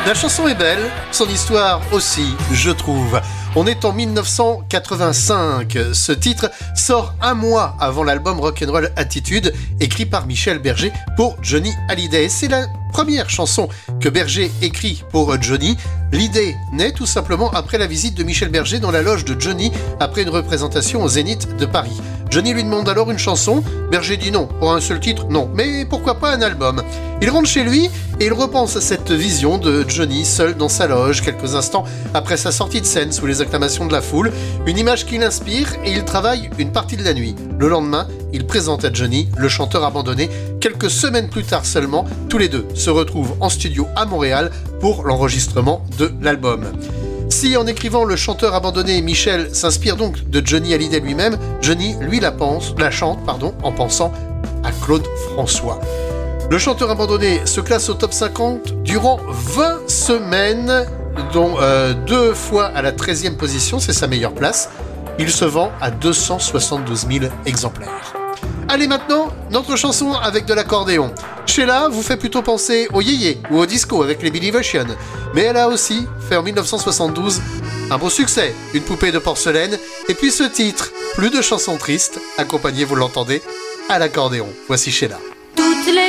La chanson est belle, son histoire aussi, je trouve. On est en 1985. Ce titre sort un mois avant l'album Rock'n'Roll Attitude, écrit par Michel Berger pour Johnny Hallyday. C'est la première chanson que Berger écrit pour Johnny. L'idée naît tout simplement après la visite de Michel Berger dans la loge de Johnny après une représentation au Zénith de Paris. Johnny lui demande alors une chanson. Berger dit non. Pour un seul titre, non. Mais pourquoi pas un album ? Il rentre chez lui et il repense à cette vision de Johnny seul dans sa loge quelques instants après sa sortie de scène sous les acclamations de la foule. Une image qui l'inspire et il travaille une partie de la nuit. Le lendemain, il présente à Johnny le chanteur abandonné. Quelques semaines plus tard seulement, tous les deux se retrouvent en studio à Montréal pour l'enregistrement de l'album. Si en écrivant Le chanteur abandonné, Michel s'inspire donc de Johnny Hallyday lui-même, Johnny, lui, la chante en pensant à Claude François. Le chanteur abandonné se classe au top 50 durant 20 semaines, dont 2 fois à la 13e position, c'est sa meilleure place. Il se vend à 272 000 exemplaires. Allez maintenant, notre chanson avec de l'accordéon. Sheila vous fait plutôt penser au yéyé ou au disco avec les Believation, mais elle a aussi fait en 1972 un beau succès, une poupée de porcelaine, et puis ce titre, plus de chansons tristes, accompagné, vous l'entendez, à l'accordéon. Voici Sheila.